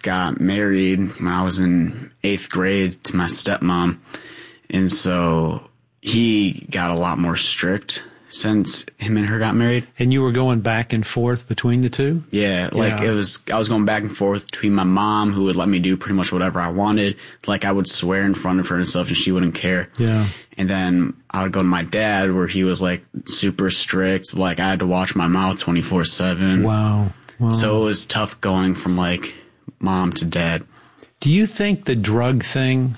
got married when I was in 8th grade to my stepmom. And so he got a lot more strict since him and her got married. And you were going back and forth between the two? Yeah, like I was going back and forth between my mom, who would let me do pretty much whatever I wanted. Like I would swear in front of her and stuff and she wouldn't care. Yeah. And then I would go to my dad where he was like super strict. Like I had to watch my mouth 24/7. Wow. So it was tough going from like mom to dad. Do you think the drug thing,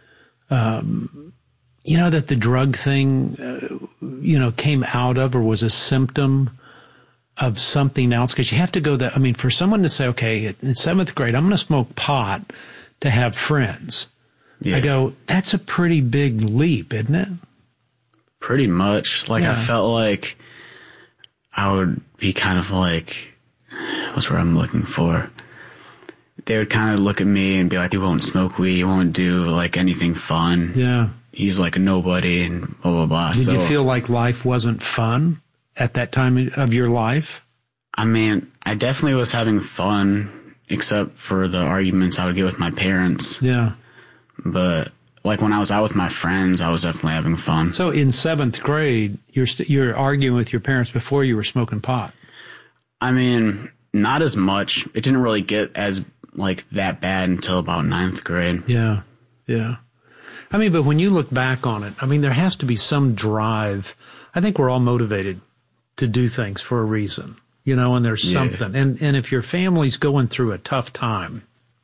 that the drug thing, came out of or was a symptom of something else? Because you have to go for someone to say, okay, in 7th grade, I'm going to smoke pot to have friends. Yeah. I go, that's a pretty big leap, isn't it? Pretty much. Like, I felt like I would be kind of like, what's what I'm looking for? They would kind of look at me and be like, he won't smoke weed, he won't do like anything fun. Yeah. He's like a nobody and blah, blah, blah. Did you feel like life wasn't fun at that time of your life? I mean, I definitely was having fun, except for the arguments I would get with my parents. Yeah. But like when I was out with my friends, I was definitely having fun. So in 7th grade, you're arguing with your parents before you were smoking pot. I mean, not as much. It didn't really get as like that bad until about 9th grade. Yeah. Yeah. I mean, but when you look back on it, I mean, there has to be some drive. I think we're all motivated to do things for a reason, and there's something. And if your family's going through a tough time,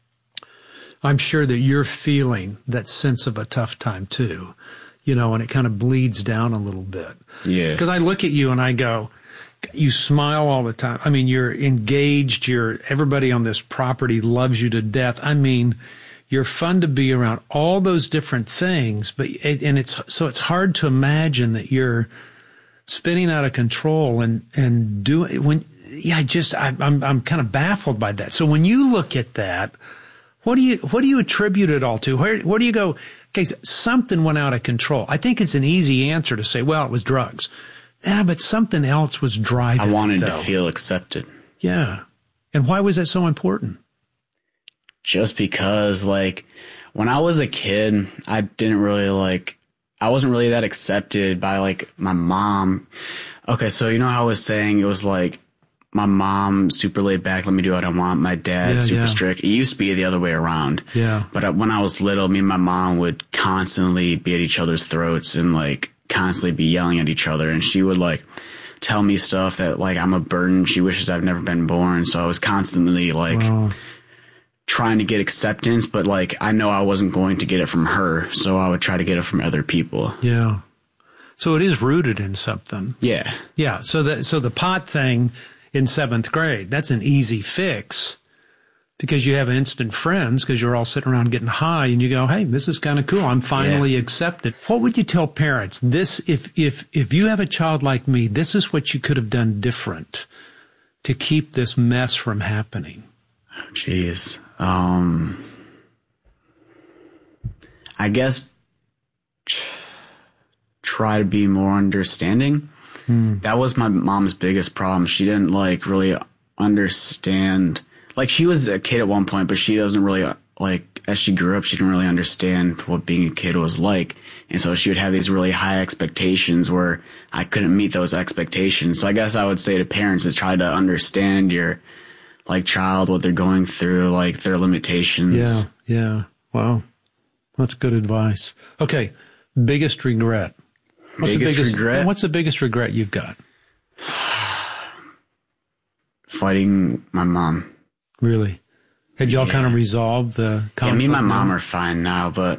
I'm sure that you're feeling that sense of a tough time too, and it kind of bleeds down a little bit. Yeah. Because I look at you and I go, you smile all the time. I mean, you're engaged. Everybody on this property loves you to death. I mean, you're fun to be around, all those different things, it's hard to imagine that you're spinning out of control and doing I'm kind of baffled by that. So when you look at that, what do you attribute it all to? Where do you go? Okay, something went out of control. I think it's an easy answer to say, well, it was drugs. Yeah, but something else was driving it. I wanted to feel accepted. Yeah. And why was that so important? Just because, like, when I was a kid, I wasn't really that accepted by, like, my mom. Okay, so how I was saying it was, like, my mom super laid back, let me do what I want. My dad super strict. It used to be the other way around. Yeah. But when I was little, me and my mom would constantly be at each other's throats and, like, constantly be yelling at each other. And she would, like, tell me stuff that, like, I'm a burden. She wishes I've never been born. So I was constantly, like... Wow. Trying to get acceptance, but like I know I wasn't going to get it from her, so I would try to get it from other people. Yeah. So it is rooted in something. Yeah. Yeah. So the pot thing in 7th grade, that's an easy fix because you have instant friends because you're all sitting around getting high and you go, hey, this is kind of cool. I'm finally accepted. What would you tell parents? If you have a child like me, this is what you could have done different to keep this mess from happening. Jeez. I guess try to be more understanding. That was my mom's biggest problem. She didn't like really understand. Like she was a kid at one point, but she doesn't really like as she grew up, she didn't really understand what being a kid was like. And so she would have these really high expectations where I couldn't meet those expectations. So I guess I would say to parents is try to understand your like child, what they're going through, like their limitations. Yeah. Wow. That's good advice. Okay. Biggest regret. What's the biggest regret you've got? Fighting my mom. Really? Have y'all kind of resolved the conflict? Yeah, me and my mom are fine now, but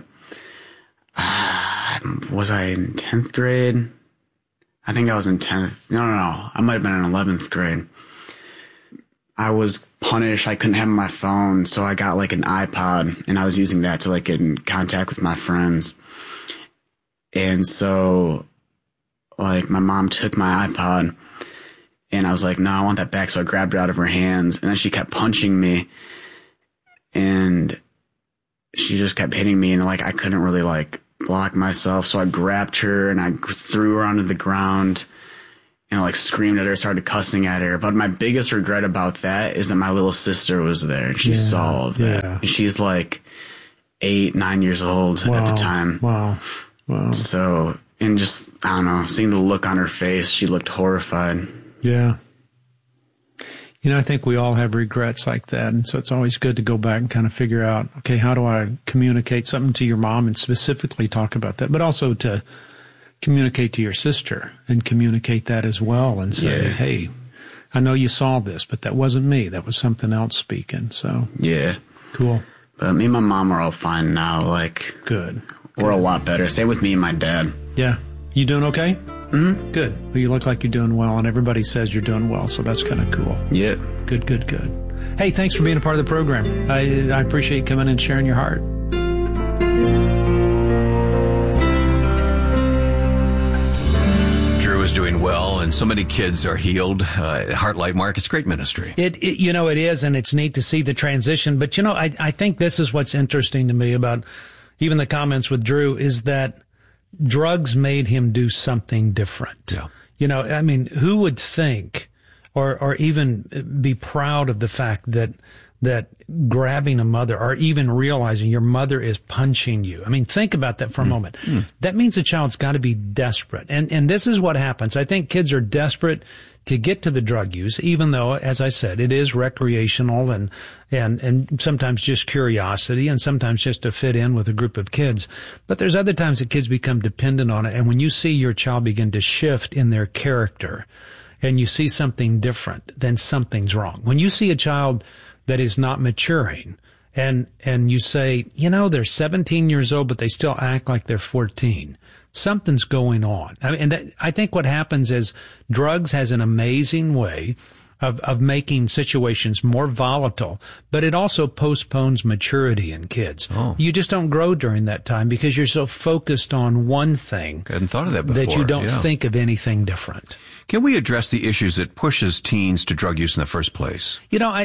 was I in 10th grade? I think I was in 10th. No. I might have been in 11th grade. I was punished. I couldn't have my phone, so I got like an iPod, and I was using that to like get in contact with my friends. And so, like, my mom took my iPod, and I was like, no, I want that back. So I grabbed it out of her hands, and then she kept punching me, and she just kept hitting me, and like I couldn't really like block myself. So I grabbed her and I threw her onto the ground. like screamed at her, started cussing at her. But my biggest regret about that is that my little sister was there and she saw all of that. And she's like 8, 9 years old at the time. Wow. So, and just, I don't know, seeing the look on her face, she looked horrified. Yeah. I think we all have regrets like that. And so it's always good to go back and kind of figure out, okay, how do I communicate something to your mom and specifically talk about that, but also to communicate to your sister and communicate that as well and say, hey, I know you saw this, but that wasn't me. That was something else speaking. So, yeah. Cool. But me and my mom are all fine now. Like, good. We're a lot better. Same with me and my dad. Yeah. You doing okay? Mm-hmm. Good. Well, you look like you're doing well, and everybody says you're doing well, so that's kind of cool. Yeah. Good. Hey, thanks for being a part of the program. I appreciate you coming and sharing your heart. Drew is doing well, and so many kids are healed at Heartlight. Mark, it's great ministry. It is, and it's neat to see the transition. But, I think this is what's interesting to me about even the comments with Drew is that drugs made him do something different. Yeah. Who would think or even be proud of the fact that grabbing a mother or even realizing your mother is punching you. Think about that for a moment. That means the child's got to be desperate. And this is what happens. I think kids are desperate to get to the drug use, even though, as I said, it is recreational and sometimes just curiosity and sometimes just to fit in with a group of kids. But there's other times that kids become dependent on it. And when you see your child begin to shift in their character and you see something different, then something's wrong. When you see a child that is not maturing and you say, they're 17 years old, but they still act like they're 14. Something's going on. I think what happens is drugs has an amazing way of making situations more volatile, but it also postpones maturity in kids. Oh. You just don't grow during that time because you're so focused on one thing. I hadn't thought of that before. That you don't think of anything different. Can we address the issues that pushes teens to drug use in the first place?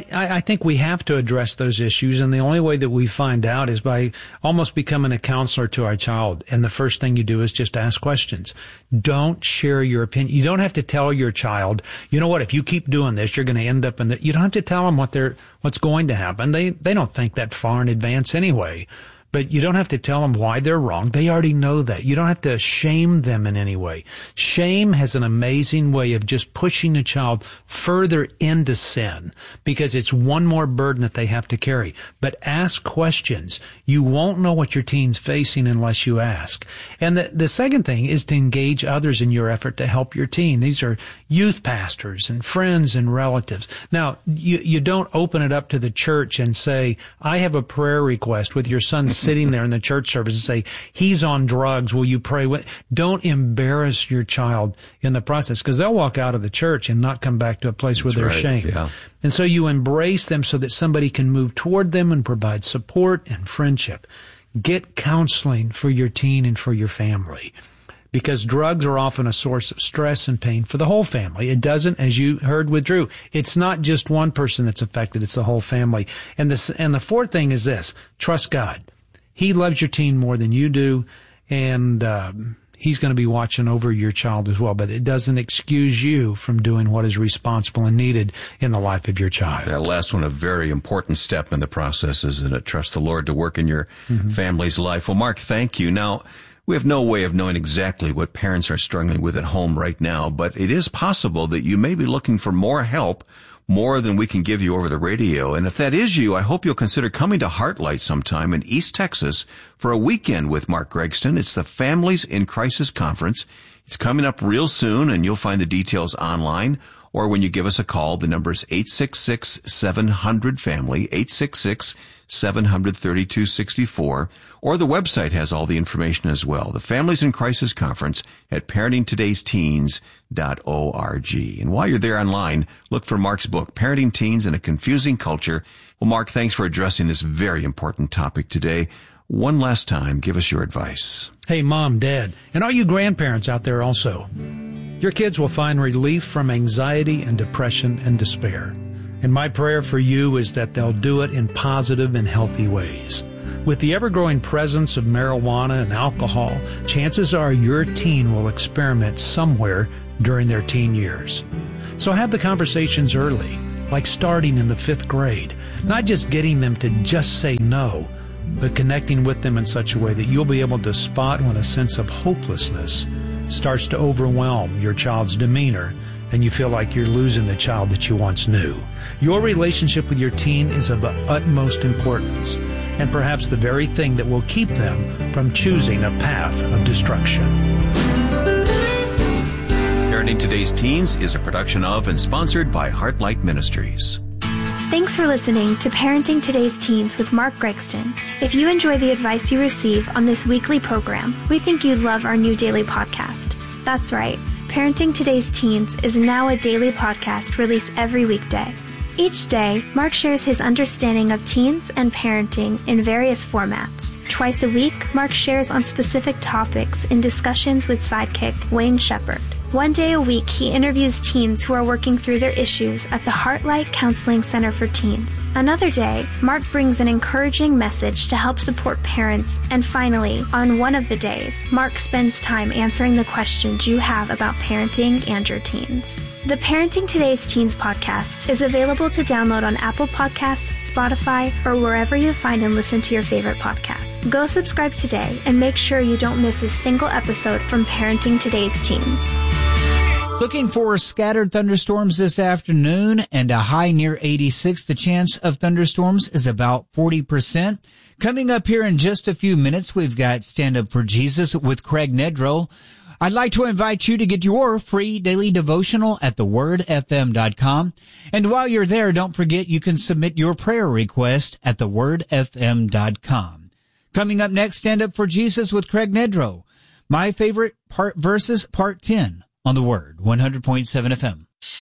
I think we have to address those issues, and the only way that we find out is by almost becoming a counselor to our child. And the first thing you do is just ask questions. Don't share your opinion. You don't have to tell your child, if you keep doing this, you're going to end up you don't have to tell them what's going to happen. They don't think that far in advance anyway. But you don't have to tell them why they're wrong. They already know that. You don't have to shame them in any way. Shame has an amazing way of just pushing a child further into sin because it's one more burden that they have to carry. But ask questions. You won't know what your teen's facing unless you ask. And the second thing is to engage others in your effort to help your teen. These are youth pastors and friends and relatives. Now, you don't open it up to the church and say, I have a prayer request with your son sitting there in the church service and say, he's on drugs. Will you pray? Don't embarrass your child in the process because they'll walk out of the church and not come back to a place where they're ashamed. Yeah. And so you embrace them so that somebody can move toward them and provide support and friendship. Get counseling for your teen and for your family because drugs are often a source of stress and pain for the whole family. It doesn't, as you heard with Drew, it's not just one person that's affected, it's the whole family. And the fourth thing is this, trust God. He loves your teen more than you do, and he's going to be watching over your child as well. But it doesn't excuse you from doing what is responsible and needed in the life of your child. That last one, a very important step in the process, isn't it? Trust the Lord to work in your family's life. Well, Mark, thank you. Now, we have no way of knowing exactly what parents are struggling with at home right now, but it is possible that you may be looking for more help, more than we can give you over the radio. And if that is you, I hope you'll consider coming to Heartlight sometime in East Texas for a weekend with Mark Gregston. It's the Families in Crisis Conference. It's coming up real soon, and you'll find the details online or when you give us a call. The number is 866-700-FAMILY, 866-700-3264, or the website has all the information as well. The Families in Crisis Conference at parentingtodaysteens.org. And while you're there online, look for Mark's book, Parenting Teens in a Confusing Culture. Well, Mark, thanks for addressing this very important topic today. One last time, give us your advice. Hey, Mom, Dad, and all you grandparents out there also. Your kids will find relief from anxiety and depression and despair. And my prayer for you is that they'll do it in positive and healthy ways. With the ever-growing presence of marijuana and alcohol, chances are your teen will experiment somewhere during their teen years. So have the conversations early, like starting in the 5th grade, not just getting them to just say no, but connecting with them in such a way that you'll be able to spot when a sense of hopelessness starts to overwhelm your child's demeanor and you feel like you're losing the child that you once knew. Your relationship with your teen is of the utmost importance, and perhaps the very thing that will keep them from choosing a path of destruction. Parenting Today's Teens is a production of and sponsored by Heartlight Ministries. Thanks for listening to Parenting Today's Teens with Mark Gregston. If you enjoy the advice you receive on this weekly program, we think you'd love our new daily podcast. That's right. Parenting Today's Teens is now a daily podcast released every weekday. Each day, Mark shares his understanding of teens and parenting in various formats. Twice a week, Mark shares on specific topics in discussions with sidekick Wayne Shepherd. One day a week, he interviews teens who are working through their issues at the Heartlight Counseling Center for Teens. Another day, Mark brings an encouraging message to help support parents. And finally, on one of the days, Mark spends time answering the questions you have about parenting and your teens. The Parenting Today's Teens podcast is available to download on Apple Podcasts, Spotify, or wherever you find and listen to your favorite podcasts. Go subscribe today and make sure you don't miss a single episode from Parenting Today's Teens. Looking for scattered thunderstorms this afternoon and a high near 86. The chance of thunderstorms is about 40%. Coming up here in just a few minutes, we've got Stand Up for Jesus with Craig Nedrow. I'd like to invite you to get your free daily devotional at thewordfm.com. And while you're there, don't forget you can submit your prayer request at thewordfm.com. Coming up next, Stand Up for Jesus with Craig Nedrow. My favorite verses, part 10 on The Word, 100.7 FM.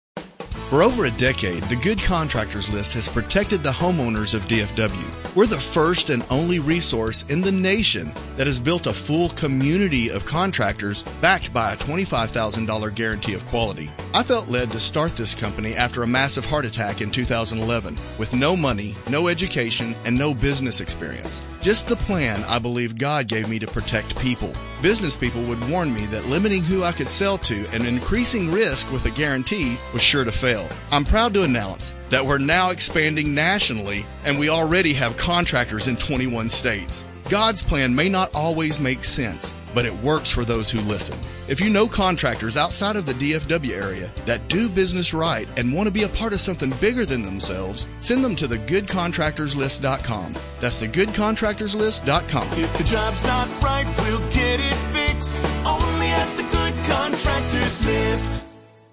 For over a decade, the Good Contractors List has protected the homeowners of DFW. We're the first and only resource in the nation that has built a full community of contractors backed by a $25,000 guarantee of quality. I felt led to start this company after a massive heart attack in 2011 with no money, no education, and no business experience. Just the plan I believe God gave me to protect people. Business people would warn me that limiting who I could sell to and increasing risk with a guarantee was sure to fail. I'm proud to announce that we're now expanding nationally, and we already have contractors in 21 states. God's plan may not always make sense, but it works for those who listen. If you know contractors outside of the DFW area that do business right and want to be a part of something bigger than themselves, send them to thegoodcontractorslist.com. That's thegoodcontractorslist.com. If the job's not right, we'll get it fixed. Only at the Good Contractors List.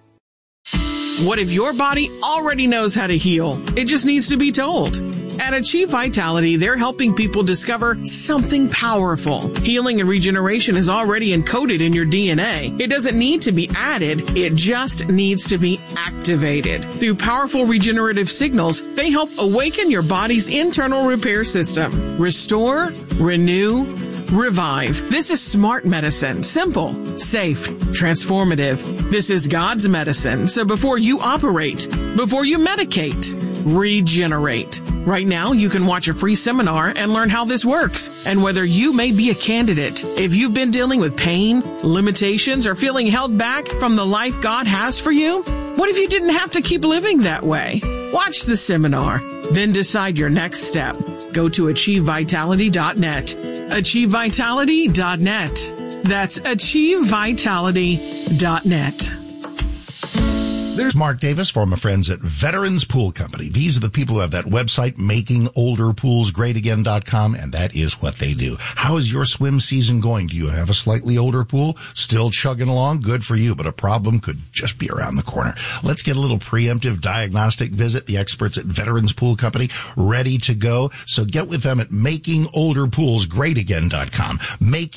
What if your body already knows how to heal? It just needs to be told. At Achieve Vitality, they're helping people discover something powerful. Healing and regeneration is already encoded in your DNA. It doesn't need to be added. It just needs to be activated. Through powerful regenerative signals, they help awaken your body's internal repair system. Restore, renew, revive. This is smart medicine. Simple, safe, transformative. This is God's medicine. So before you operate, before you medicate, regenerate. Right now, you can watch a free seminar and learn how this works and whether you may be a candidate. If you've been dealing with pain, limitations, or feeling held back from the life God has for you, what if you didn't have to keep living that way? Watch the seminar, then decide your next step. Go to AchieveVitality.net. AchieveVitality.net. That's AchieveVitality.net. There's Mark Davis from my friends at Veterans Pool Company. These are the people who have that website, makingolderpoolsgreatagain.com, and that is what they do. How is your swim season going? Do you have a slightly older pool? Still chugging along? Good for you, but a problem could just be around the corner. Let's get a little preemptive diagnostic visit. The experts at Veterans Pool Company ready to go. So get with them at makingolderpoolsgreatagain.com,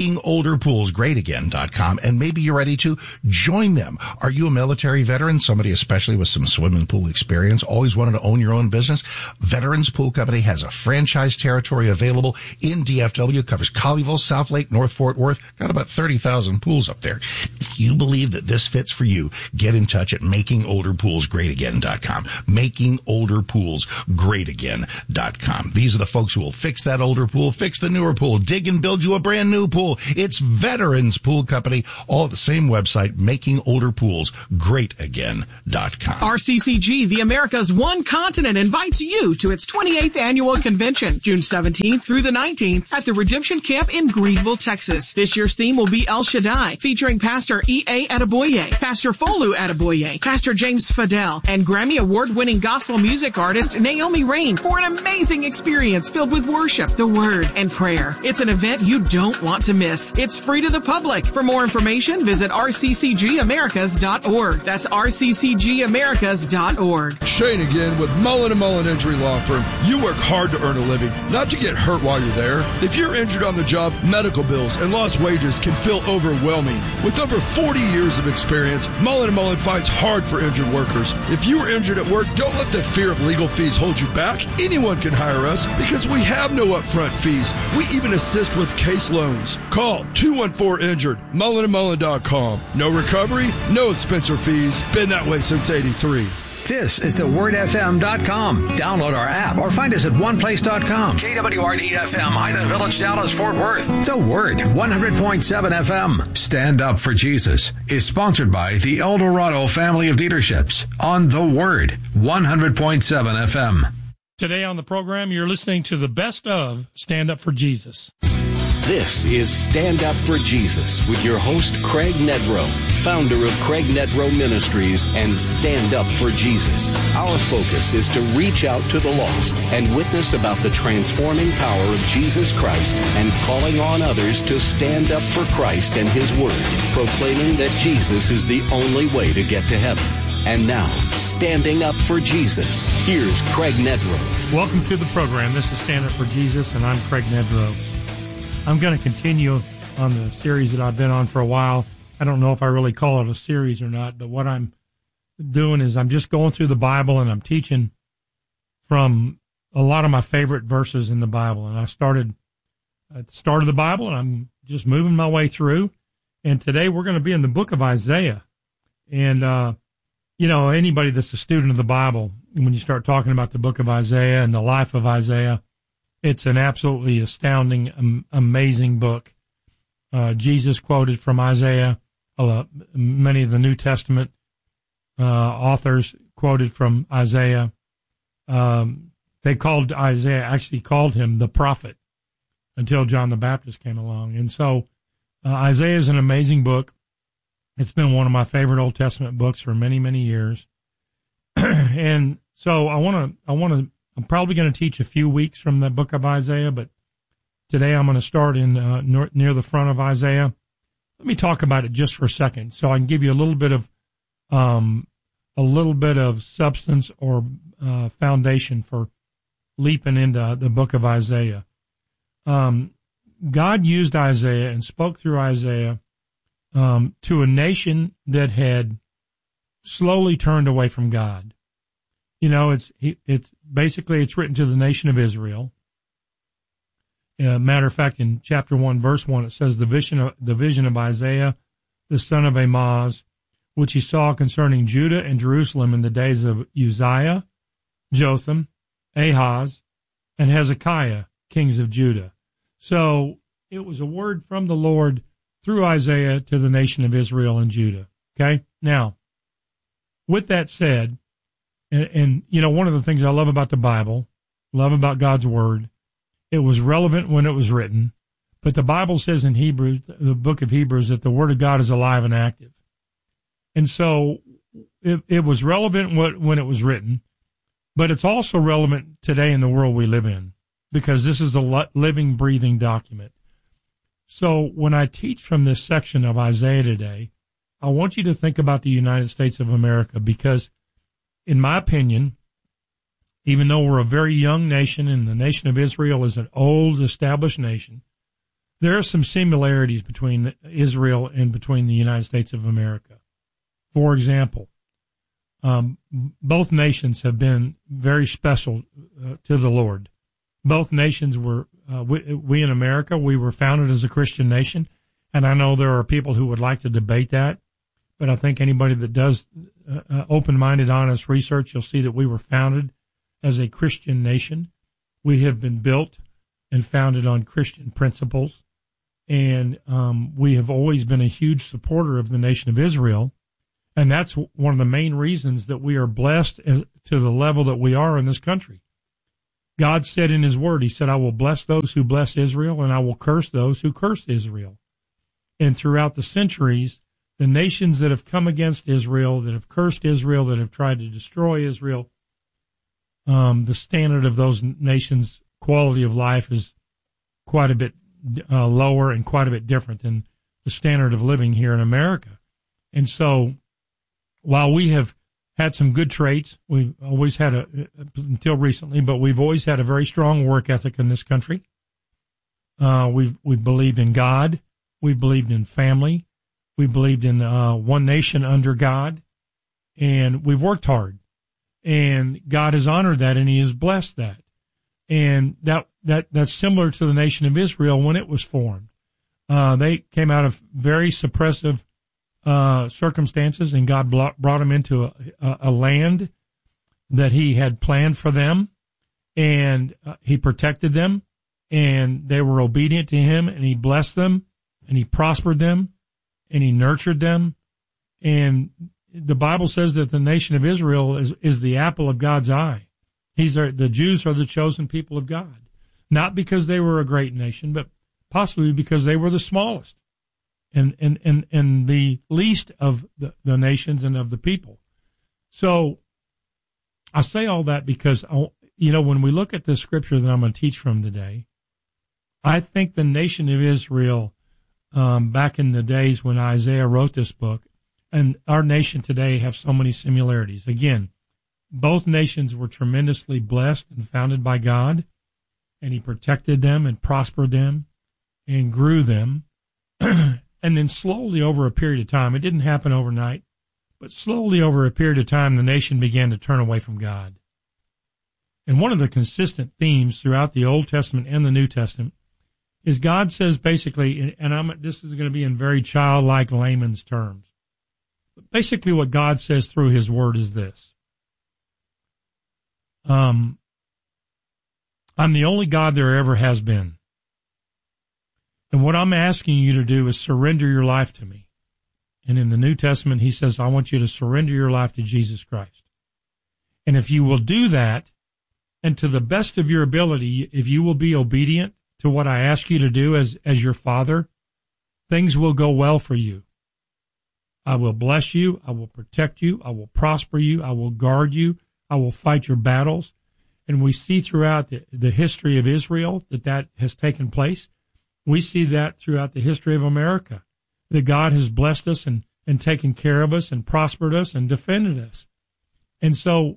makingolderpoolsgreatagain.com, and maybe you're ready to join them. Are you a military veteran? Somebody especially with some swimming pool experience, always wanted to own your own business? Veterans Pool Company has a franchise territory available in DFW, covers Colleyville, South Lake, North Fort Worth, got about 30,000 pools up there. If you believe that this fits for you, get in touch at makingolderpoolsgreatagain.com. Makingolderpoolsgreatagain.com. These are the folks who will fix that older pool, fix the newer pool, dig and build you a brand new pool. It's Veterans Pool Company, all at the same website, makingolderpoolsgreatagain.com. RCCG, the America's One Continent, invites you to its 28th annual convention, June 17th through the 19th at the Redemption Camp in Greenville, Texas. This year's theme will be El Shaddai, featuring Pastor E.A. Adeboye, Pastor Folu Adeboye, Pastor James Fidel, and Grammy Award-winning gospel music artist Naomi Rain for an amazing experience filled with worship, the Word, and prayer. It's an event you don't want to miss. It's free to the public. For more information, visit rccgamericas.org. That's rccgamericas.org. Shane again with Mullen & Mullen Injury Law Firm. You work hard to earn a living, not to get hurt while you're there. If you're injured on the job, medical bills and lost wages can feel overwhelming. With over 40 years of experience, Mullen & Mullen fights hard for injured workers. If you are injured at work, don't let the fear of legal fees hold you back. Anyone can hire us because we have no upfront fees. We even assist with case loans. Call 214-INJURED, mullenandmullen.com. No recovery, no expense or fees. Been that way since '83. This is thewordfm.com. Download our app or find us at oneplace.com. KWRD-FM, Highland Village, Dallas, Fort Worth. The Word, 100.7 FM. Stand Up for Jesus is sponsored by the El Dorado Family of Dealerships on The Word, 100.7 FM. Today on the program, you're listening to the best of Stand Up for Jesus. This is Stand Up for Jesus with your host, Craig Nedrow, founder of Craig Nedrow Ministries and Stand Up for Jesus. Our focus is to reach out to the lost and witness about the transforming power of Jesus Christ and calling on others to stand up for Christ and His Word, proclaiming that Jesus is the only way to get to heaven. And now, standing up for Jesus, here's Craig Nedrow. Welcome to the program. This is Stand Up for Jesus, and I'm Craig Nedrow. I'm going to continue on the series that I've been on for a while. I don't know if I really call it a series or not, but what I'm doing is I'm just going through the Bible and I'm teaching from a lot of my favorite verses in the Bible. And I started at the start of the Bible and I'm just moving my way through. And today we're going to be in the book of Isaiah. And, you know, anybody that's a student of the Bible, when you start talking about the book of Isaiah and the life of Isaiah, it's an absolutely astounding, amazing book. Jesus quoted from Isaiah. Many of the New Testament authors quoted from Isaiah. They actually called him the prophet until John the Baptist came along. And so Isaiah is an amazing book. It's been one of my favorite Old Testament books for many, many years. And so I'm probably going to teach a few weeks from the book of Isaiah, but today I'm going to start in near the front of Isaiah. Let me talk about it just for a second, so I can give you a little bit of substance or foundation for leaping into the book of Isaiah. God used Isaiah and spoke through Isaiah to a nation that had slowly turned away from God. You know, it's basically written to the nation of Israel. Matter of fact, in chapter 1, verse 1, it says, the vision of Isaiah, the son of Amoz, which he saw concerning Judah and Jerusalem in the days of Uzziah, Jotham, Ahaz, and Hezekiah, kings of Judah. So it was a word from the Lord through Isaiah to the nation of Israel and Judah. Okay? Now, with that said, and you know, one of the things I love about the Bible, love about God's Word, it was relevant when it was written, but the Bible says in Hebrews, the book of Hebrews, that the Word of God is alive and active. And so it was relevant when it was written, but it's also relevant today in the world we live in, because this is a living, breathing document. So when I teach from this section of Isaiah today, I want you to think about the United States of America, because in my opinion, even though we're a very young nation and the nation of Israel is an old, established nation, there are some similarities between Israel and between the United States of America. For example, both nations have been very special to the Lord. Both nations were, we in America, we were founded as a Christian nation. And I know there are people who would like to debate that. But I think anybody that does open-minded, honest research, you'll see that we were founded as a Christian nation. We have been built and founded on Christian principles. And we have always been a huge supporter of the nation of Israel. And that's one of the main reasons that we are blessed to the level that we are in this country. God said in his word, he said, I will bless those who bless Israel, and I will curse those who curse Israel. And throughout the centuries, the nations that have come against Israel, that have cursed Israel, that have tried to destroy Israel, the standard of those nations' quality of life is quite a bit lower and quite a bit different than the standard of living here in America. And so while we have had some good traits, we've always had until recently, but we've always had a very strong work ethic in this country. We've believed in God. We've believed in family. We believed in one nation under God, and we've worked hard. And God has honored that, and he has blessed that. And that's similar to the nation of Israel when it was formed. They came out of very suppressive circumstances, and God brought them into a land that he had planned for them, and he protected them, and they were obedient to him, and he blessed them, and he prospered them, and he nurtured them. And the Bible says that the nation of Israel is the apple of God's eye. The Jews are the chosen people of God, not because they were a great nation, but possibly because they were the smallest and the least of the nations and of the people. So I say all that because, when we look at the scripture that I'm going to teach from today, I think the nation of Israel, back in the days when Isaiah wrote this book, and our nation today have so many similarities. Again, both nations were tremendously blessed and founded by God, and he protected them and prospered them and grew them. And then slowly over a period of time, it didn't happen overnight, but slowly over a period of time, the nation began to turn away from God. And one of the consistent themes throughout the Old Testament and the New Testament is God says basically, and this is going to be in very childlike layman's terms, but basically what God says through his word is this. I'm the only God there ever has been. And what I'm asking you to do is surrender your life to me. And in the New Testament, he says, I want you to surrender your life to Jesus Christ. And if you will do that, and to the best of your ability, if you will be obedient to what I ask you to do as your father, things will go well for you. I will bless you. I will protect you. I will prosper you. I will guard you. I will fight your battles. And we see throughout the history of Israel that has taken place. We see that throughout the history of America, that God has blessed us and taken care of us and prospered us and defended us. And so,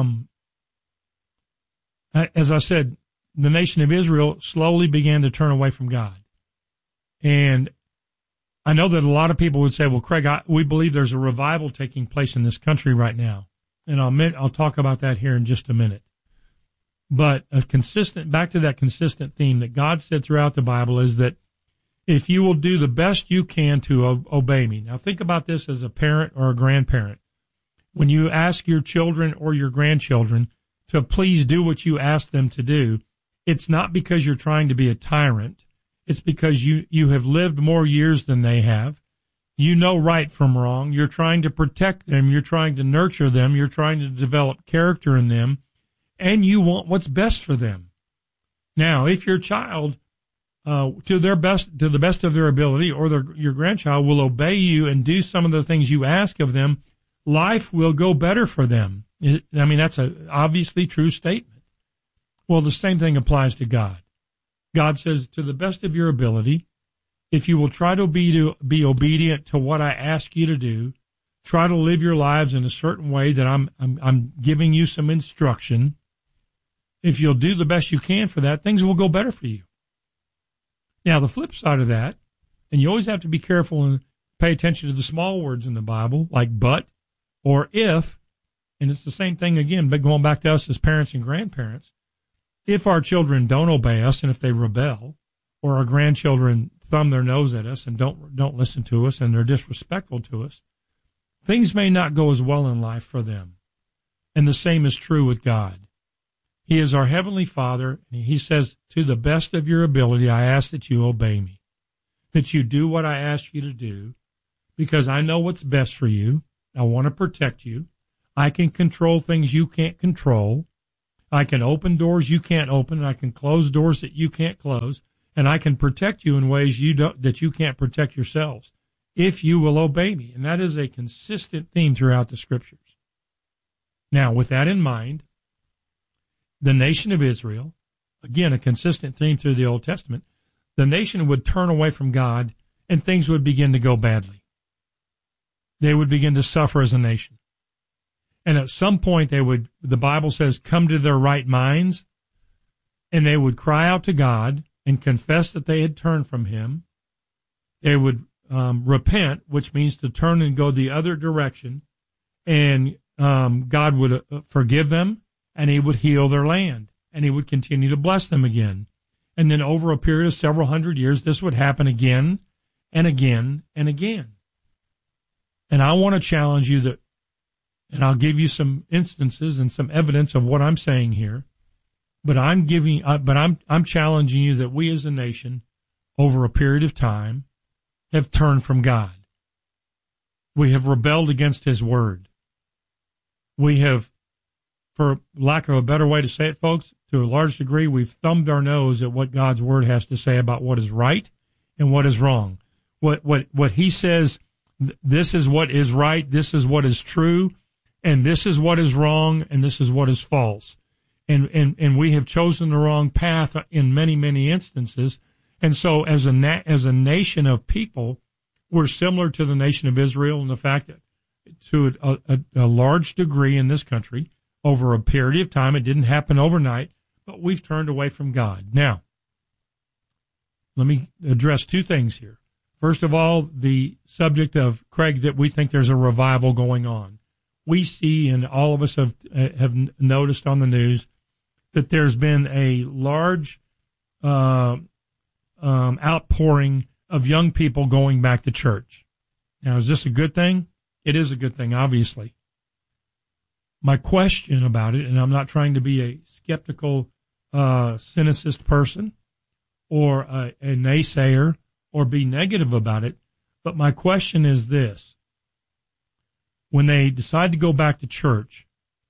as I said, the nation of Israel slowly began to turn away from God. And I know that a lot of people would say, well, Craig, we believe there's a revival taking place in this country right now. And I'll talk about that here in just a minute. But back to that consistent theme that God said throughout the Bible is that if you will do the best you can to obey me. Now think about this as a parent or a grandparent. When you ask your children or your grandchildren to please do what you ask them to do, it's not because you're trying to be a tyrant. It's because you have lived more years than they have. You know right from wrong. You're trying to protect them. You're trying to nurture them. You're trying to develop character in them. And you want what's best for them. Now, if your child, to the best of their ability, or your grandchild will obey you and do some of the things you ask of them, life will go better for them. That's an obviously true statement. Well, the same thing applies to God. God says, to the best of your ability, if you will try to be obedient to what I ask you to do, try to live your lives in a certain way that I'm giving you some instruction. If you'll do the best you can for that, things will go better for you. Now, the flip side of that, and you always have to be careful and pay attention to the small words in the Bible, like but or if, And it's the same thing again, but going back to us as parents and grandparents. If our children don't obey us and if they rebel, or our grandchildren thumb their nose at us and don't listen to us and they're disrespectful to us, things may not go as well in life for them. And the same is true with God. He is our Heavenly Father, and He says, to the best of your ability, I ask that you obey me, that you do what I ask you to do, because I know what's best for you. I want to protect you. I can control things you can't control. I can open doors you can't open, and I can close doors that you can't close, and I can protect you in ways that you can't protect yourselves, if you will obey me. And that is a consistent theme throughout the Scriptures. Now, with that in mind, the nation of Israel, again, a consistent theme through the Old Testament, the nation would turn away from God and things would begin to go badly. They would begin to suffer as a nation. And at some point the Bible says, come to their right minds, and they would cry out to God and confess that they had turned from Him. They would repent, which means to turn and go the other direction, and God would forgive them, and He would heal their land, and He would continue to bless them again. And then over a period of several hundred years, this would happen again and again and again. And I want to challenge you that, and I'll give you some instances and some evidence of what I'm saying here, but I'm challenging you that we as a nation, over a period of time, have turned from God. We have rebelled against His word. We have, for lack of a better way to say it, folks, to a large degree, we've thumbed our nose at what God's word has to say about what is right and what is wrong. What He says, this is what is right, this is what is true, and this is what is wrong, and this is what is false. And we have chosen the wrong path in many, many instances. And so as a nation of people, we're similar to the nation of Israel in the fact that to a large degree in this country, over a period of time, it didn't happen overnight, but we've turned away from God. Now, let me address two things here. First of all, the subject of, Craig, that we think there's a revival going on. We see, and all of us have noticed on the news, that there's been a large outpouring of young people going back to church. Now, is this a good thing? It is a good thing, obviously. My question about it, and I'm not trying to be a skeptical cynicist person or a naysayer or be negative about it, but my question is this. When they decide to go back to church,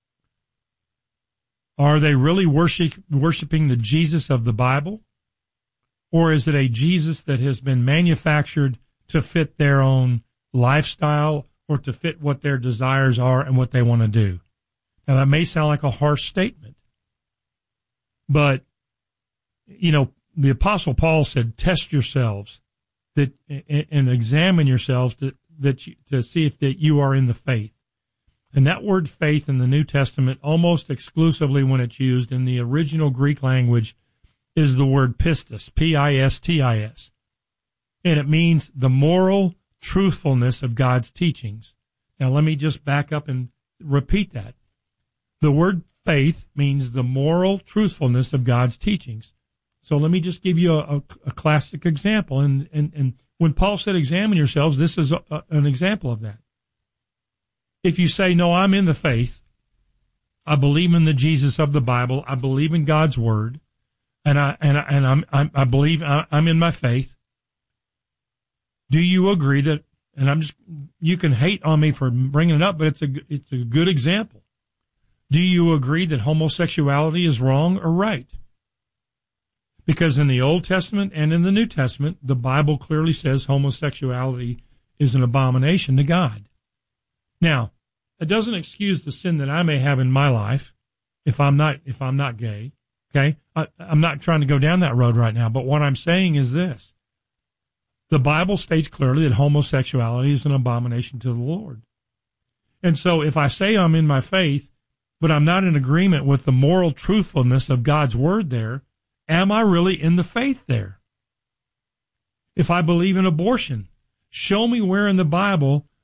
are they really worshiping the Jesus of the Bible? Or is it a Jesus that has been manufactured to fit their own lifestyle or to fit what their desires are and what they want to do? Now, that may sound like a harsh statement, but, the Apostle Paul said, test yourselves and examine yourselves to see if that you are in the faith. And that word faith in the New Testament, almost exclusively when it's used in the original Greek language, is the word pistis, P-I-S-T-I-S. And it means the moral truthfulness of God's teachings. Now, let me just back up and repeat that. The word faith means the moral truthfulness of God's teachings. So let me just give you a classic example. And when Paul said examine yourselves, this is an example of that. If you say, no, I'm in the faith, I believe in the Jesus of the Bible, I believe in God's word, and I believe I'm in my faith, do you agree that, and you can hate on me for bringing it up, but it's a good example. Do you agree that homosexuality is wrong or right? Because in the Old Testament and in the New Testament, the Bible clearly says homosexuality is an abomination to God. Now, it doesn't excuse the sin that I may have in my life if I'm not gay. Okay, I'm not trying to go down that road right now, but what I'm saying is this: the Bible states clearly that homosexuality is an abomination to the Lord. And so, if I say I'm in my faith, but I'm not in agreement with the moral truthfulness of God's word there, am I really in the faith there? If I believe in abortion, show me where in the Bible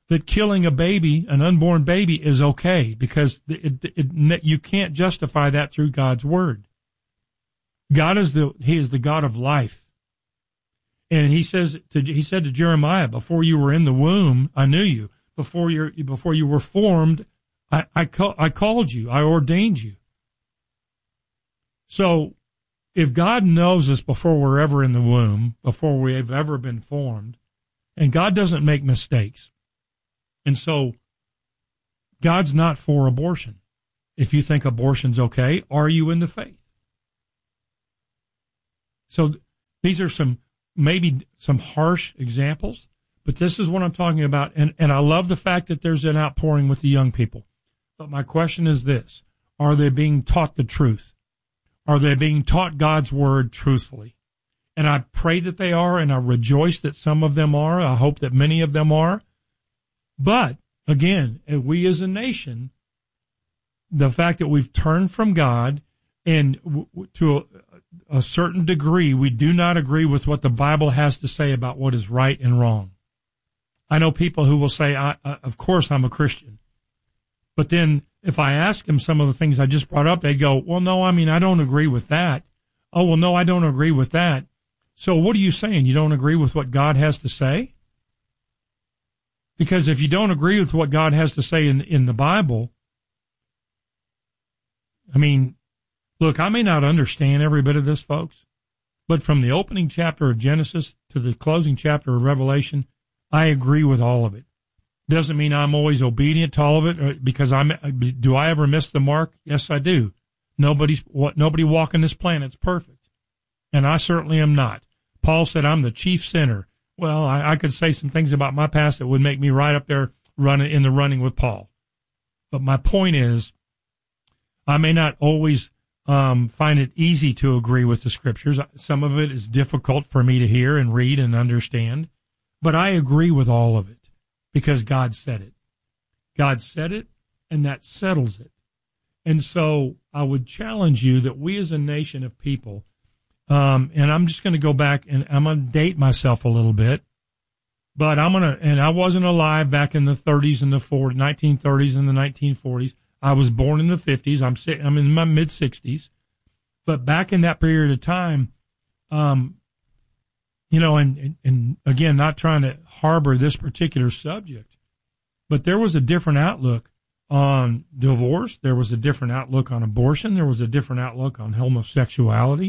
that killing a baby, an unborn baby, is okay, because you can't justify that through God's word. He is the God of life. And he said to Jeremiah, before you were in the womb, I knew you. Before you were formed, I called you. I ordained you. So if God knows us before we're ever in the womb, before we have ever been formed, and God doesn't make mistakes, and so God's not for abortion. If you think abortion's okay, are you in the faith? So these are maybe some harsh examples, but this is what I'm talking about. And I love the fact that there's an outpouring with the young people. But my question is this: are they being taught the truth? Are they being taught God's word truthfully? And I pray that they are, and I rejoice that some of them are. I hope that many of them are. But again, we as a nation, the fact that we've turned from God, and to a certain degree, we do not agree with what the Bible has to say about what is right and wrong. I know people who will say, of course I'm a Christian. But then if I ask them some of the things I just brought up, they go, well, no, I don't agree with that. Oh, well, no, I don't agree with that. So what are you saying? You don't agree with what God has to say? Because if you don't agree with what God has to say in the Bible, look, I may not understand every bit of this, folks, but from the opening chapter of Genesis to the closing chapter of Revelation, I agree with all of it. Doesn't mean I'm always obedient to all of it, because do I ever miss the mark? Yes, I do. Nobody walking this planet's perfect, and I certainly am not. Paul said I'm the chief sinner. Well, I could say some things about my past that would make me right up there in the running with Paul. But my point is, I may not always find it easy to agree with the scriptures. Some of it is difficult for me to hear and read and understand, but I agree with all of it because God said it. God said it, and that settles it. And so I would challenge you that we as a nation of people, and I'm just going to go back and I'm going to date myself a little bit, but and I wasn't alive back in the 30s and the 1930s and the 1940s. I was born in the 50s. I'm in my mid 60s, but back in that period of time, and again, not trying to harbor this particular subject, but there was a different outlook on divorce. There was a different outlook on abortion. There was a different outlook on homosexuality.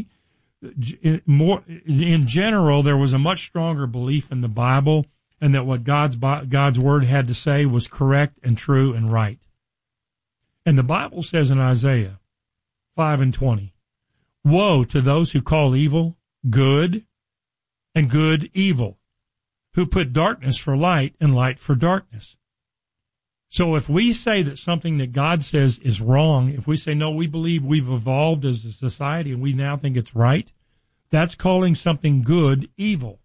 In general, there was a much stronger belief in the Bible and that what God's word had to say was correct and true and right. And the Bible says in Isaiah 5:20, woe to those who call evil good and good evil, who put darkness for light and light for darkness. So if we say that something that God says is wrong, if we say, no, we believe we've evolved as a society and we now think it's right, that's calling something good evil.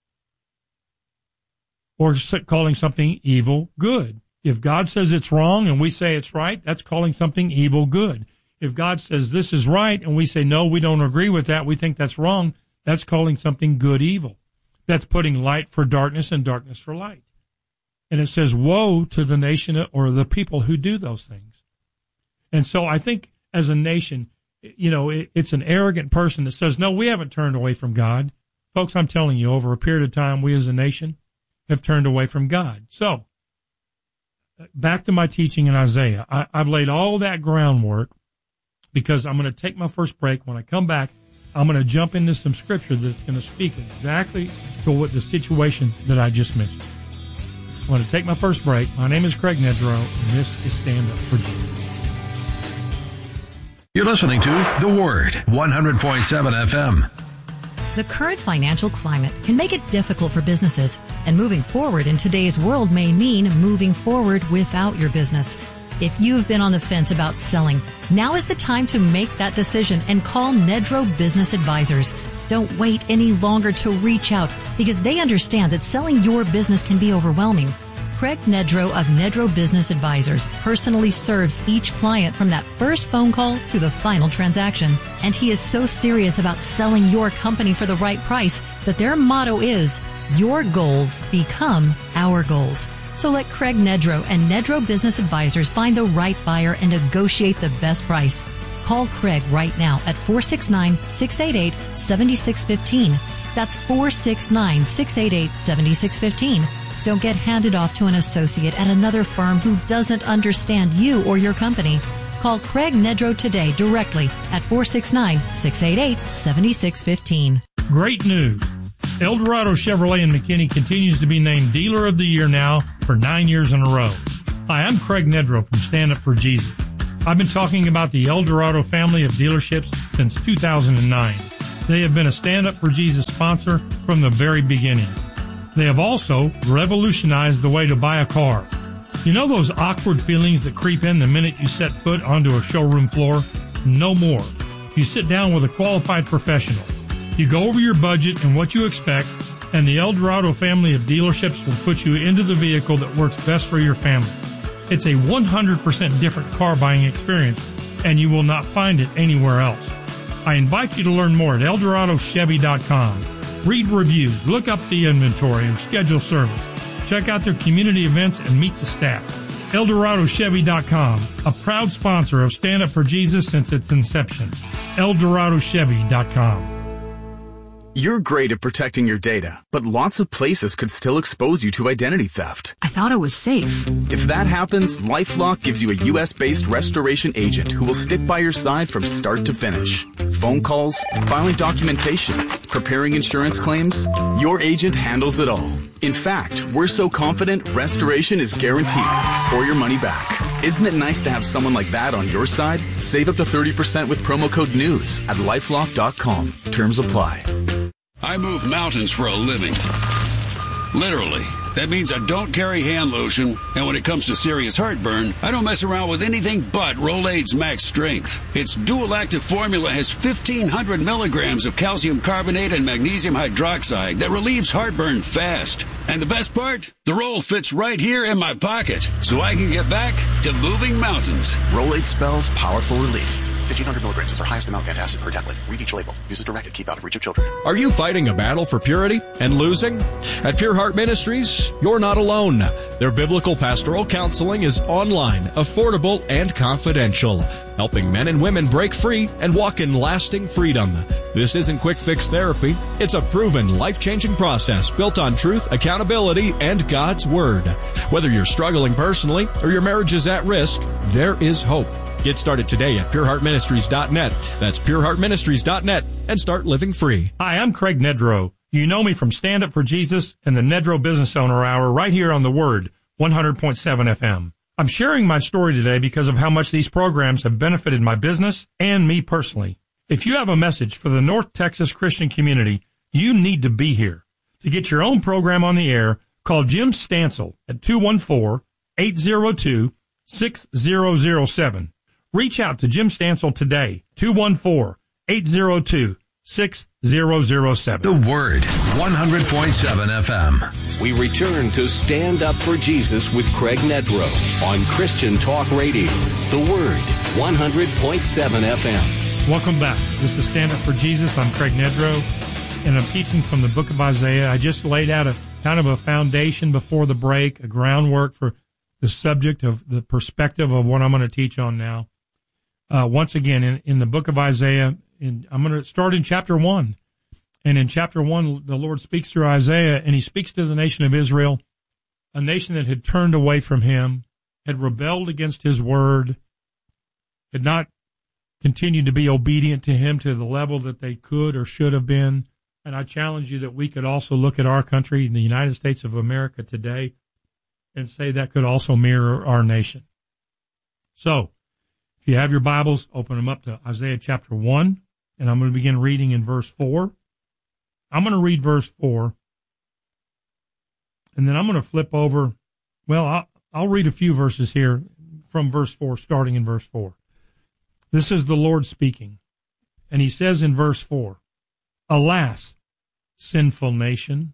Or calling something evil good. If God says it's wrong and we say it's right, that's calling something evil good. If God says this is right and we say, no, we don't agree with that, we think that's wrong, that's calling something good evil. That's putting light for darkness and darkness for light. And it says, woe to the nation or the people who do those things. And so I think as a nation, it's an arrogant person that says, no, we haven't turned away from God. Folks, I'm telling you, over a period of time, we as a nation have turned away from God. So back to my teaching in Isaiah. I've laid all that groundwork because I'm going to take my first break. When I come back, I'm going to jump into some scripture that's going to speak exactly to what the situation that I just mentioned. I'm going to take my first break. My name is Craig Nedrow, and this is Stand Up for Jesus. You're listening to The Word, 100.7 FM. The current financial climate can make it difficult for businesses, and moving forward in today's world may mean moving forward without your business. If you've been on the fence about selling, now is the time to make that decision and call Nedrow Business Advisors. Don't wait any longer to reach out because they understand that selling your business can be overwhelming. Craig Nedrow of Nedrow Business Advisors personally serves each client from that first phone call to the final transaction. And he is so serious about selling your company for the right price that their motto is, your goals become our goals. So let Craig Nedrow and Nedrow Business Advisors find the right buyer and negotiate the best price. Call Craig right now at 469-688-7615. That's 469-688-7615. Don't get handed off to an associate at another firm who doesn't understand you or your company. Call Craig Nedrow today directly at 469-688-7615. Great news. Eldorado Chevrolet in McKinney continues to be named Dealer of the Year now for 9 years in a row. Hi, I'm Craig Nedrow from Stand Up for Jesus. I've been talking about the Eldorado family of dealerships since 2009. They have been a Stand Up for Jesus sponsor from the very beginning. They have also revolutionized the way to buy a car. You know those awkward feelings that creep in the minute you set foot onto a showroom floor? No more. You sit down with a qualified professional. You go over your budget and what you expect, and the Eldorado family of dealerships will put you into the vehicle that works best for your family. It's a 100% different car buying experience, and you will not find it anywhere else. I invite you to learn more at EldoradoChevy.com. Read reviews, look up the inventory, or schedule service. Check out their community events and meet the staff. EldoradoChevy.com, a proud sponsor of Stand Up for Jesus since its inception. EldoradoChevy.com. You're great at protecting your data, but lots of places could still expose you to identity theft. I thought it was safe. If that happens, LifeLock gives you a U.S.-based restoration agent who will stick by your side from start to finish. Phone calls, filing documentation, preparing insurance claims, your agent handles it all. In fact, we're so confident restoration is guaranteed or your money back. Isn't it nice to have someone like that on your side? Save up to 30% with promo code NEWS at LifeLock.com. Terms apply. I move mountains for a living. Literally. That means I don't carry hand lotion, and when it comes to serious heartburn, I don't mess around with anything but Rolaids Max Strength. Its dual-active formula has 1,500 milligrams of calcium carbonate and magnesium hydroxide that relieves heartburn fast. And the best part? The roll fits right here in my pocket, so I can get back to moving mountains. Rolaids spells powerful relief. 1,500 milligrams is our highest amount of antacid per tablet. Read each label. Use as directed. Keep out of reach of children. Are you fighting a battle for purity and losing? At Pure Heart Ministries, you're not alone. Their biblical pastoral counseling is online, affordable, and confidential, helping men and women break free and walk in lasting freedom. This isn't quick fix therapy. It's a proven, life-changing process built on truth, accountability, and God's Word. Whether you're struggling personally or your marriage is at risk, there is hope. Get started today at pureheartministries.net. That's pureheartministries.net and start living free. Hi, I'm Craig Nedrow. You know me from Stand Up for Jesus and the Nedrow Business Owner Hour right here on The Word, 100.7 FM. I'm sharing my story today because of how much these programs have benefited my business and me personally. If you have a message for the North Texas Christian community, you need to be here. To get your own program on the air, call Jim Stansel at 214-802-6007. Reach out to Jim Stansel today, 214-802-6007. The Word, 100.7 FM. We return to Stand Up for Jesus with Craig Nedrow on Christian Talk Radio. The Word, 100.7 FM. Welcome back. This is Stand Up for Jesus. I'm Craig Nedrow, and I'm teaching from the book of Isaiah. I just laid out a kind of a foundation before the break, a groundwork for the subject of the perspective of what I'm going to teach on now. Once again, in the book of Isaiah, I'm going to start in chapter 1. And in chapter 1, the Lord speaks through Isaiah, and he speaks to the nation of Israel, a nation that had turned away from him, had rebelled against his word, had not continued to be obedient to him to the level that they could or should have been. And I challenge you that we could also look at our country, in the United States of America today, and say that could also mirror our nation. So, if you have your Bibles, open them up to Isaiah chapter 1, and I'm going to begin reading in verse 4. I'm going to read verse 4, and then I'm going to flip over. Well, I'll read a few verses here from verse 4, starting in verse 4. This is the Lord speaking, and he says in verse 4, "Alas, sinful nation,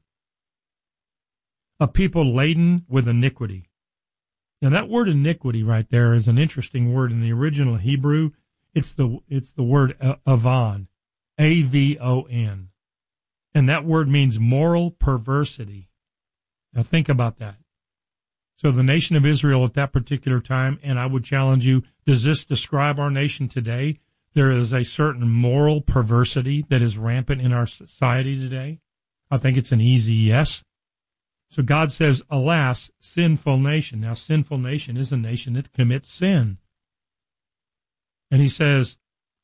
a people laden with iniquity." Now that word iniquity right there is an interesting word in the original Hebrew. It's the word avon, A-V-O-N. And that word means moral perversity. Now think about that. So the nation of Israel at that particular time, and I would challenge you, does this describe our nation today? There is a certain moral perversity that is rampant in our society today. I think it's an easy yes. So God says, alas, sinful nation. Now, sinful nation is a nation that commits sin. And he says,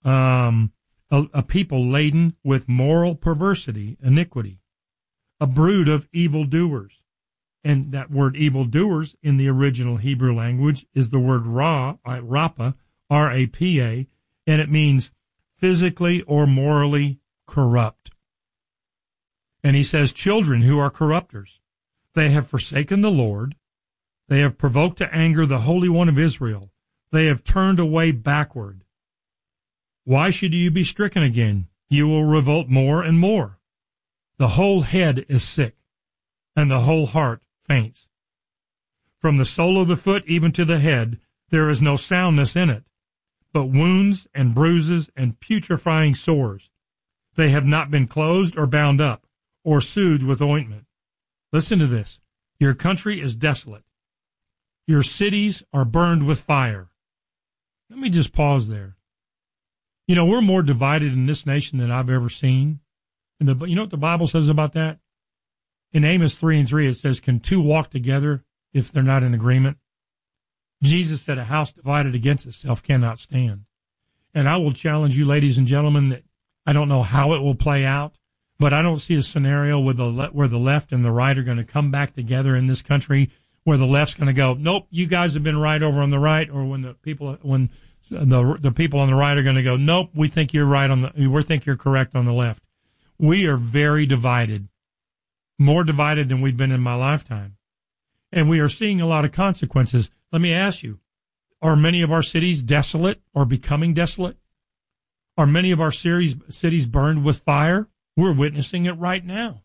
a people laden with moral perversity, iniquity, a brood of evildoers. And that word evildoers in the original Hebrew language is the word rapa, R-A-P-A, and it means physically or morally corrupt. And he says, children who are corrupters. They have forsaken the Lord. They have provoked to anger the Holy One of Israel. They have turned away backward. Why should you be stricken again? You will revolt more and more. The whole head is sick, and the whole heart faints. From the sole of the foot even to the head, there is no soundness in it, but wounds and bruises and putrefying sores. They have not been closed or bound up, or soothed with ointment. Listen to this. Your country is desolate. Your cities are burned with fire. Let me just pause there. You know, we're more divided in this nation than I've ever seen. And you know what the Bible says about that? In Amos 3:3, it says, can two walk together if they're not in agreement? Jesus said a house divided against itself cannot stand. And I will challenge you, ladies and gentlemen, that I don't know how it will play out, but I don't see a scenario where the left and the right are going to come back together in this country, where the left's going to go, nope, you guys have been right over on the right, or when the people on the right are going to go, nope, we think you're right we think you're correct on the left. We are very divided, more divided than we've been in my lifetime, and we are seeing a lot of consequences. Let me ask you: are many of our cities desolate or becoming desolate? Are many of our cities burned with fire? We're witnessing it right now.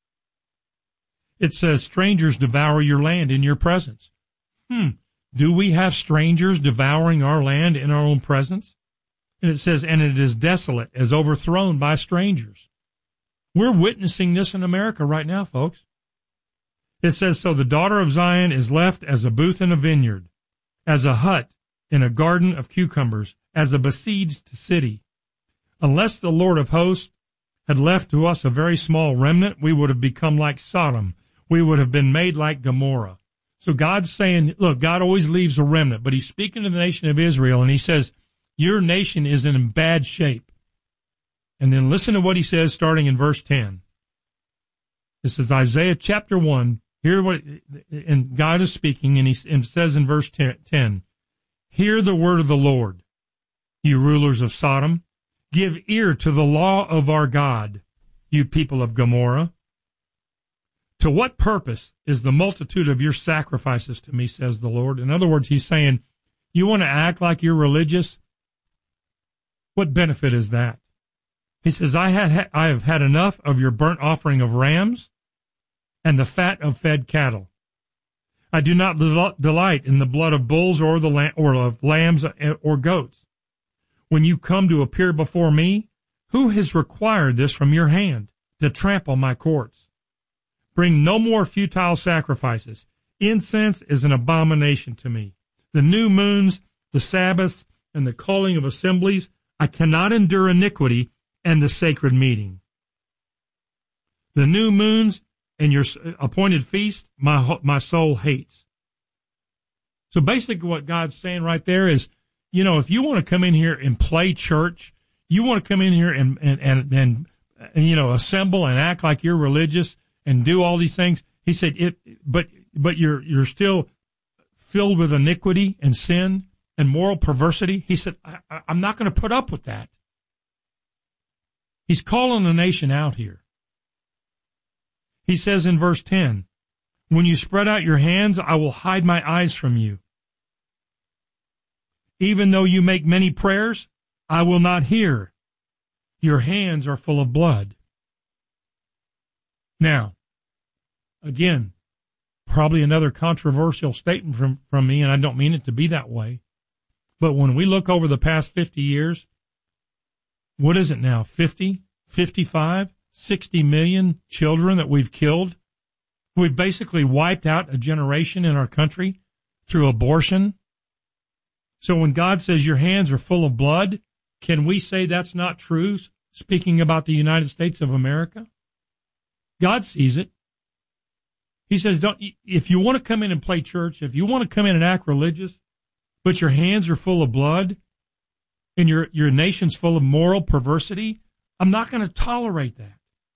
It says, strangers devour your land in your presence. Do we have strangers devouring our land in our own presence? And it says, and it is desolate, as overthrown by strangers. We're witnessing this in America right now, folks. It says, so the daughter of Zion is left as a booth in a vineyard, as a hut in a garden of cucumbers, as a besieged city. Unless the Lord of hosts had left to us a very small remnant, we would have become like Sodom. We would have been made like Gomorrah. So God's saying, look, God always leaves a remnant, but he's speaking to the nation of Israel, and he says, your nation is in bad shape. And then listen to what he says starting in verse 10. This is Isaiah chapter 1. Hear what, and God is speaking, and he says in verse 10, hear the word of the Lord, you rulers of Sodom. Give ear to the law of our God, you people of Gomorrah. To what purpose is the multitude of your sacrifices to me, says the Lord? In other words, he's saying, you want to act like you're religious? What benefit is that? He says, I have had enough of your burnt offering of rams and the fat of fed cattle. I do not delight in the blood of bulls or of lambs or goats. When you come to appear before me, who has required this from your hand, to trample my courts? Bring no more futile sacrifices. Incense is an abomination to me. The new moons, the Sabbaths, and the calling of assemblies, I cannot endure iniquity and the sacred meeting. The new moons and your appointed feast, my soul hates. So basically what God's saying right there is, you know, if you want to come in here and play church, you want to come in here and you know, assemble and act like you're religious and do all these things. He said, but you're still filled with iniquity and sin and moral perversity. He said, I'm not going to put up with that. He's calling the nation out here. He says in verse 10, when you spread out your hands, I will hide my eyes from you. Even though you make many prayers, I will not hear. Your hands are full of blood. Now, again, probably another controversial statement from me, and I don't mean it to be that way. But when we look over the past 50 years, what is it now, 50, 55, 60 million children that we've killed? We've basically wiped out a generation in our country through abortion. So when God says your hands are full of blood, can we say that's not true, speaking about the United States of America? God sees it. He says, if you want to come in and play church, if you want to come in and act religious, but your hands are full of blood and your nation's full of moral perversity, I'm not going to tolerate that.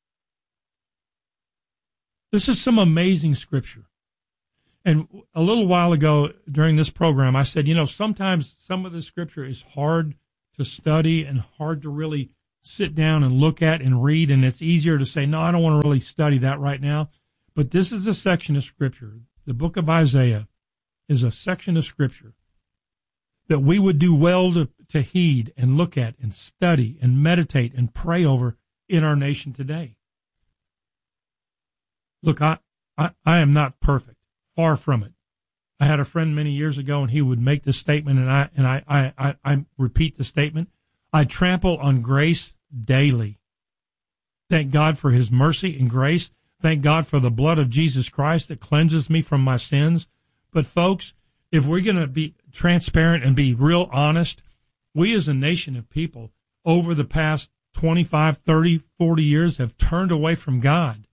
This is some amazing scripture. And a little while ago during this program, I said, sometimes some of the scripture is hard to study and hard to really sit down and look at and read, and it's easier to say, no, I don't want to really study that right now. But this is a section of scripture. The book of Isaiah is a section of scripture that we would do well to heed and look at and study and meditate and pray over in our nation today. Look, I am not perfect. Far from it. I had a friend many years ago, and he would make this statement, and I repeat the statement. I trample on grace daily. Thank God for his mercy and grace. Thank God for the blood of Jesus Christ that cleanses me from my sins. But folks, if we're going to be transparent and be real honest, we as a nation of people over the past 25, 30, 40 years have turned away from God.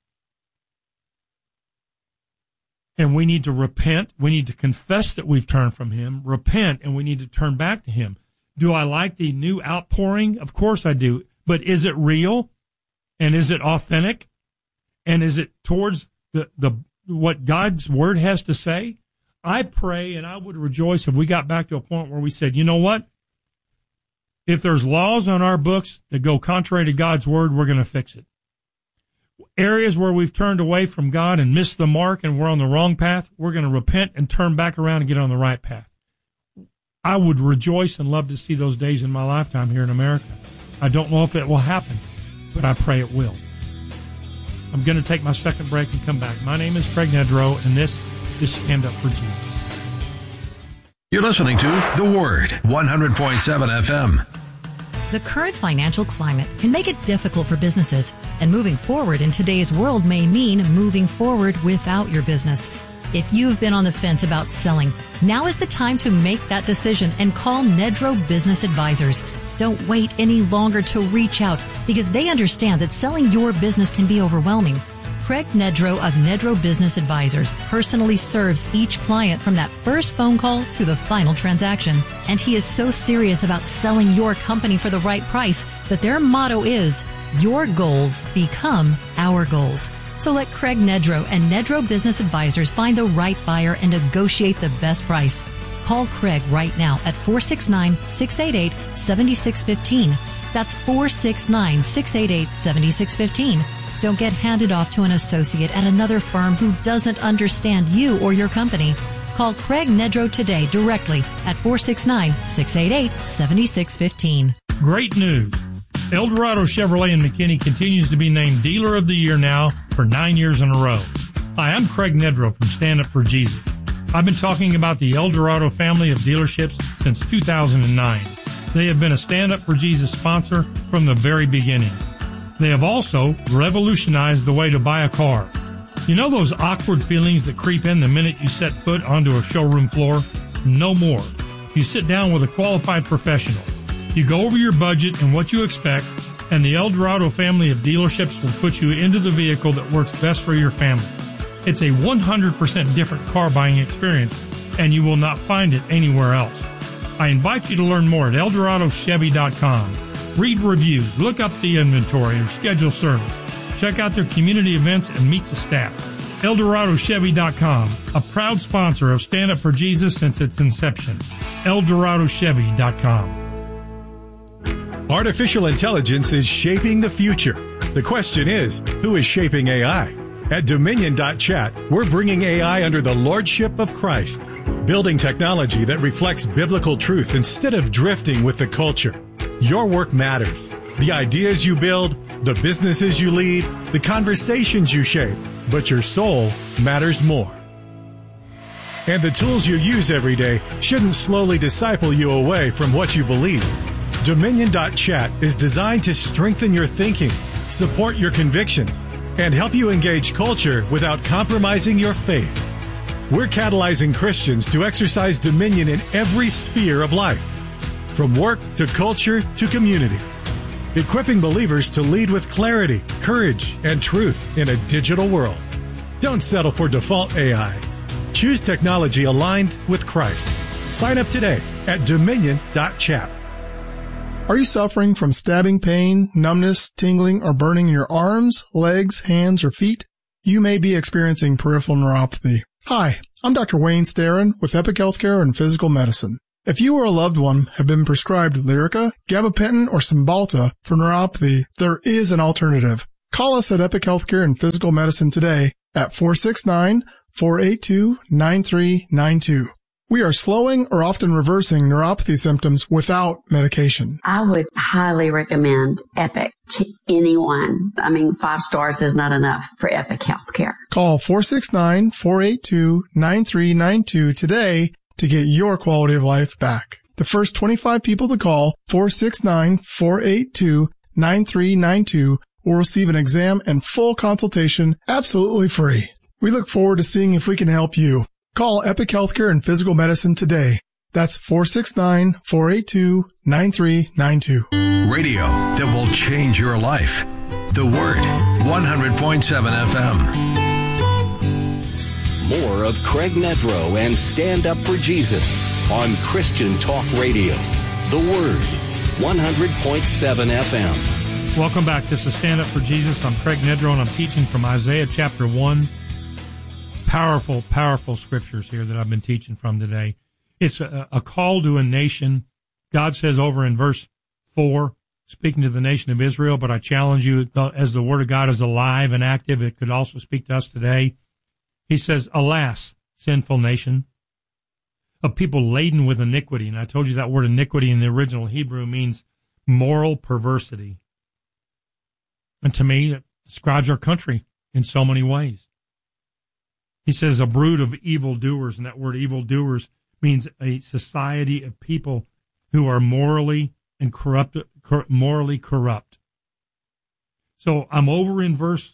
And we need to repent. We need to confess that we've turned from him, repent, and we need to turn back to him. Do I like the new outpouring? Of course I do. But is it real? And is it authentic? And is it towards the what God's word has to say? I pray and I would rejoice if we got back to a point where we said, you know what? If there's laws on our books that go contrary to God's word, we're going to fix it. Areas where we've turned away from God and missed the mark and we're on the wrong path, we're going to repent and turn back around and get on the right path. I would rejoice and love to see those days in my lifetime here in America. I don't know if it will happen, but I pray it will. I'm going to take my second break and come back. My name is Craig Nedrow, and this is Stand Up for Jesus. You're listening to The Word, 100.7 FM. The current financial climate can make it difficult for businesses, and moving forward in today's world may mean moving forward without your business. If you've been on the fence about selling, now is the time to make that decision and call Nedrow Business Advisors. Don't wait any longer to reach out because they understand that selling your business can be overwhelming. Craig Nedrow of Nedrow Business Advisors personally serves each client from that first phone call to the final transaction. And he is so serious about selling your company for the right price that their motto is, your goals become our goals. So let Craig Nedrow and Nedrow Business Advisors find the right buyer and negotiate the best price. Call Craig right now at 469-688-7615. That's 469-688-7615. Don't get handed off to an associate at another firm who doesn't understand you or your company. Call Craig Nedrow today directly at 469-688-7615. Great news. Eldorado Chevrolet in McKinney continues to be named Dealer of the Year now for 9 years in a row. Hi, I'm Craig Nedrow from Stand Up for Jesus. I've been talking about the Eldorado family of dealerships since 2009. They have been a Stand Up for Jesus sponsor from the very beginning. They have also revolutionized the way to buy a car. You know those awkward feelings that creep in the minute you set foot onto a showroom floor? No more. You sit down with a qualified professional. You go over your budget and what you expect, and the Eldorado family of dealerships will put you into the vehicle that works best for your family. It's a 100% different car buying experience, and you will not find it anywhere else. I invite you to learn more at EldoradoChevy.com. Read reviews, look up the inventory, or schedule service. Check out their community events and meet the staff. EldoradoChevy.com, a proud sponsor of Stand Up for Jesus since its inception. EldoradoChevy.com. Artificial intelligence is shaping the future. The question is, who is shaping AI? At Dominion.chat, we're bringing AI under the lordship of Christ, building technology that reflects biblical truth instead of drifting with the culture. Your work matters. The ideas you build, the businesses you lead, the conversations you shape, but your soul matters more. And the tools you use every day shouldn't slowly disciple you away from what you believe. Dominion.chat is designed to strengthen your thinking, support your convictions, and help you engage culture without compromising your faith. We're catalyzing Christians to exercise dominion in every sphere of life, from work to culture to community, equipping believers to lead with clarity, courage, and truth in a digital world. Don't settle for default AI. Choose technology aligned with Christ. Sign up today at dominion.chat. Are you suffering from stabbing pain, numbness, tingling, or burning in your arms, legs, hands, or feet? You may be experiencing peripheral neuropathy. Hi, I'm Dr. Wayne Starrin with Epic Healthcare and Physical Medicine. If you or a loved one have been prescribed Lyrica, gabapentin, or Cymbalta for neuropathy, there is an alternative. Call us at Epic Healthcare and Physical Medicine today at 469-482-9392. We are slowing or often reversing neuropathy symptoms without medication. I would highly recommend Epic to anyone. 5 stars is not enough for Epic Healthcare. Call 469-482-9392 today to get your quality of life back. The first 25 people to call 469-482-9392 will receive an exam and full consultation absolutely free. We look forward to seeing if we can help you. Call Epic Healthcare and Physical Medicine today. That's 469-482-9392. Radio that will change your life. The Word, 100.7 FM. More of Craig Nedrow and Stand Up for Jesus on Christian Talk Radio. The Word, 100.7 FM. Welcome back. This is Stand Up for Jesus. I'm Craig Nedrow, and I'm teaching from Isaiah chapter 1. Powerful, powerful scriptures here that I've been teaching from today. It's a call to a nation. God says over in verse 4, speaking to the nation of Israel, but I challenge you, as the Word of God is alive and active, it could also speak to us today. He says, alas, sinful nation, a people laden with iniquity. And I told you that word iniquity in the original Hebrew means moral perversity. And to me, it describes our country in so many ways. He says a brood of evildoers, and that word evildoers means a society of people who are morally corrupt. So I'm over in verse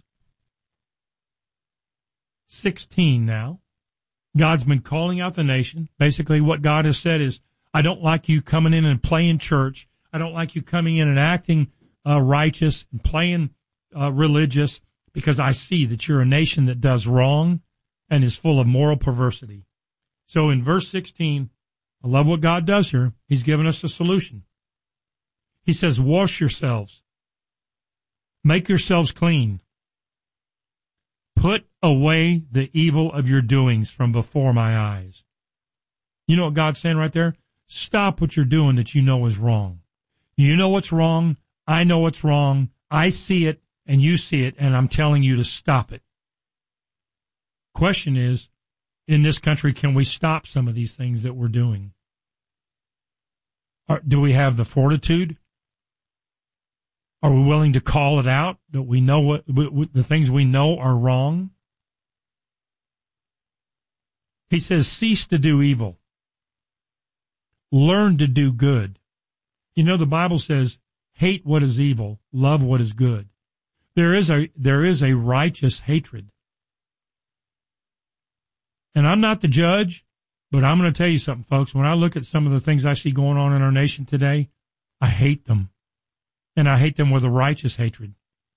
16 now. God's been calling out the nation. Basically what God has said is, I don't like you coming in and playing church. I don't like you coming in and acting righteous and playing religious, because I see that you're a nation that does wrong and is full of moral perversity. So in verse 16, I love what God does here. He's given us a solution. He says, wash yourselves. Make yourselves clean. Put away the evil of your doings from before my eyes. You know what God's saying right there? Stop what you're doing that you know is wrong. You know what's wrong. I know what's wrong. I see it and you see it, and I'm telling you to stop it. Question is, in this country, can we stop some of these things that we're doing? Do we have the fortitude? Are we willing to call it out, that we know what the things we know are wrong? He says, cease to do evil. Learn to do good. You know, the Bible says, hate what is evil, love what is good. There is a righteous hatred. And I'm not the judge, but I'm going to tell you something, folks. When I look at some of the things I see going on in our nation today, I hate them. And I hate them with a righteous hatred.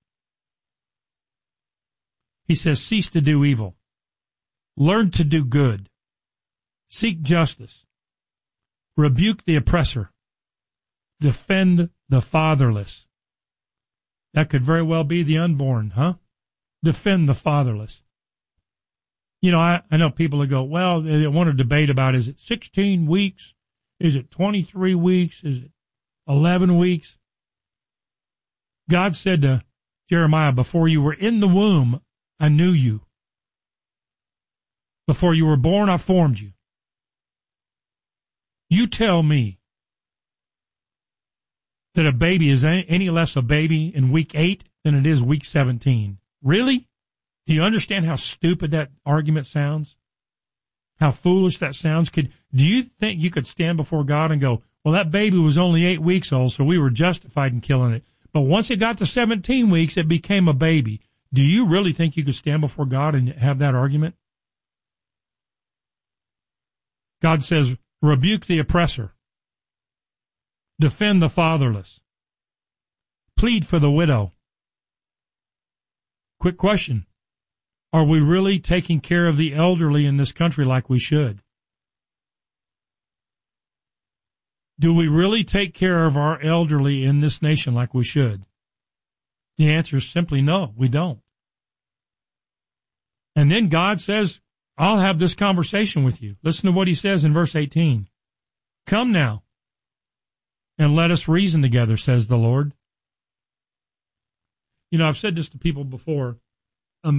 He says, cease to do evil. Learn to do good. Seek justice. Rebuke the oppressor. Defend the fatherless. That could very well be the unborn, huh? Defend the fatherless. You know, I know people that go, well, they want to debate about, is it 16 weeks? Is it 23 weeks? Is it 11 weeks? God said to Jeremiah, before you were in the womb, I knew you. Before you were born, I formed you. You tell me that a baby is any less a baby in week 8 than it is week 17. Really? Do you understand how stupid that argument sounds? How foolish that sounds? Do you think you could stand before God and go, well, that baby was only 8 weeks old, so we were justified in killing it. But once it got to 17 weeks, it became a baby. Do you really think you could stand before God and have that argument? God says, rebuke the oppressor, defend the fatherless, plead for the widow. Quick question. Are we really taking care of the elderly in this country like we should? Do we really take care of our elderly in this nation like we should? The answer is simply no, we don't. And then God says, I'll have this conversation with you. Listen to what he says in verse 18. Come now, and let us reason together, says the Lord. You know, I've said this to people before.